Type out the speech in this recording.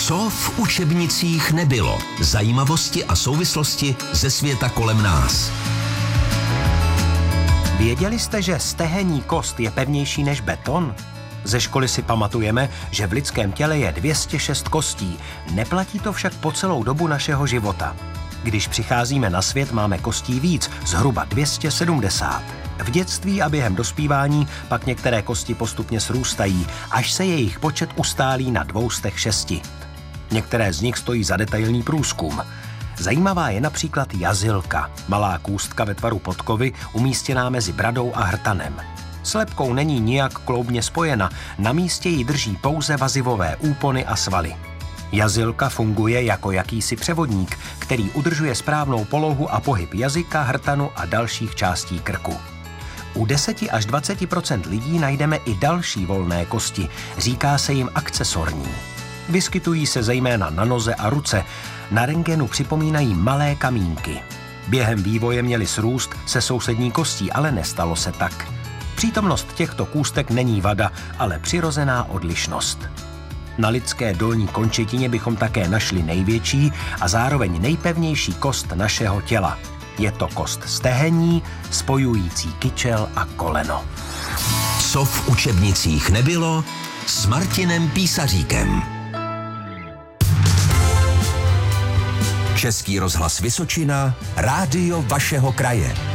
Co v učebnicích nebylo? Zajímavosti a souvislosti ze světa kolem nás. Věděli jste, že stehenní kost je pevnější než beton? Ze školy si pamatujeme, že v lidském těle je 206 kostí. Neplatí to však po celou dobu našeho života. Když přicházíme na svět, máme kostí víc, zhruba 270. V dětství a během dospívání pak některé kosti postupně srůstají, až se jejich počet ustálí na 206. Některé z nich stojí za detailní průzkum. Zajímavá je například jazylka, malá kůstka ve tvaru podkovy umístěná mezi bradou a hrtanem. S lebkou není nijak kloubně spojena, na místě ji drží pouze vazivové úpony a svaly. Jazylka funguje jako jakýsi převodník, který udržuje správnou polohu a pohyb jazyka, hrtanu a dalších částí krku. U 10 až 20% lidí najdeme i další volné kosti, říká se jim akcesorní. Vyskytují se zejména na noze a ruce, na rentgenu připomínají malé kamínky. Během vývoje měly srůst se sousední kostí, ale nestalo se tak. Přítomnost těchto kůstek není vada, ale přirozená odlišnost. Na lidské dolní končetině bychom také našli největší a zároveň nejpevnější kost našeho těla. Je to kost stehenní, spojující kyčel a koleno. Co v učebnicích nebylo? S Martinem Písaříkem. Český rozhlas Vysočina, rádio vašeho kraje.